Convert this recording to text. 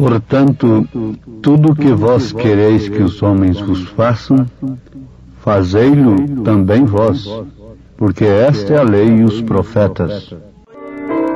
Portanto, tudo o que vós quereis que os homens vos façam, fazei-lo também vós, porque esta é a lei e os profetas.